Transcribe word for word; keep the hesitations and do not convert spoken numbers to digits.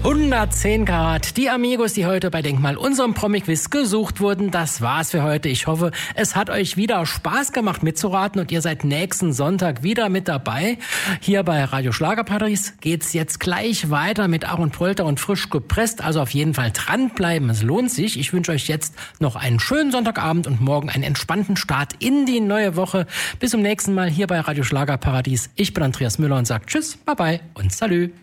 hundertzehn Grad. Die Amigos, die heute bei Denkmal unserem Promi-Quiz gesucht wurden, das war's für heute. Ich hoffe, es hat euch wieder Spaß gemacht mitzuraten und ihr seid nächsten Sonntag wieder mit dabei. Hier bei Radio Schlager Paris geht's jetzt gleich weiter mit Aaron Polter und Frisch gepresst. Also auf jeden Fall dranbleiben, es lohnt sich. Ich wünsche euch jetzt noch einen schönen Sonntagabend und morgen einen entspannten Start in die neue Woche. Bis zum nächsten Mal hier bei Radio Schlager Paradies. Ich bin Andreas Müller und sage Tschüss, Bye Bye und Salü.